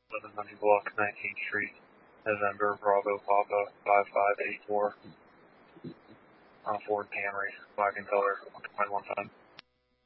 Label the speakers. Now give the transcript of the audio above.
Speaker 1: 1100 block, 19th Street, November, Bravo, Papa, 5584. Ford Camry, black in color, 21 ton.